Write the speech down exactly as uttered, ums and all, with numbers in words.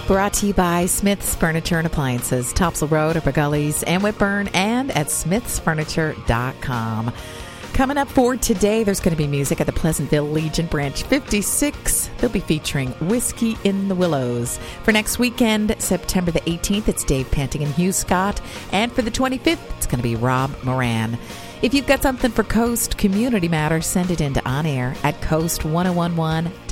Brought to you by Smith's Furniture and Appliances, Topsail Road, Upper Gullies, and Whitburn, and at smiths furniture dot com. Coming up for today, there's going to be music at the Pleasantville Legion Branch fifty-six. They'll be featuring Whiskey in the Willows. For next weekend, September the eighteenth, it's Dave Panting and Hugh Scott. And for the twenty-fifth, it's going to be Rob Moran. If you've got something for Coast Community Matters, send it in to On Air at coast ten eleven